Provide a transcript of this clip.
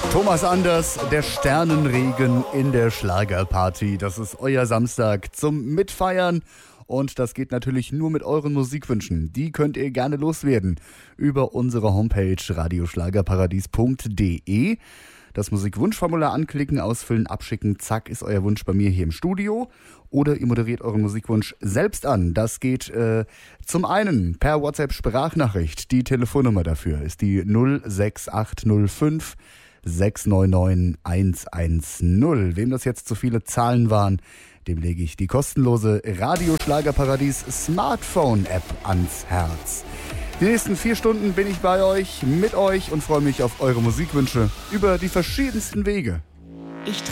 Thomas Anders, der Sternenregen in der Schlagerparty. Das ist euer Samstag zum Mitfeiern. Und das geht natürlich nur mit euren Musikwünschen. Die könnt ihr gerne loswerden über unsere Homepage radioschlagerparadies.de. Das Musikwunschformular anklicken, ausfüllen, abschicken. Zack, ist euer Wunsch bei mir hier im Studio. Oder ihr moderiert euren Musikwunsch selbst an. Das geht zum einen per WhatsApp-Sprachnachricht. Die Telefonnummer dafür ist die 06805 699 110. Wem das jetzt zu viele Zahlen waren, dem lege ich die kostenlose Radioschlagerparadies Smartphone-App ans Herz. Die nächsten 4 Stunden bin ich bei euch, mit euch und freue mich auf eure Musikwünsche über die verschiedensten Wege.